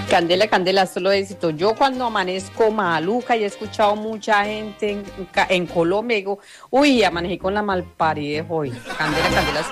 Candela, Candela, solo éxito. Yo cuando amanezco maluca y he escuchado mucha gente en Colombia, digo, uy, amanecí con la malparidez hoy. Candela, Candela.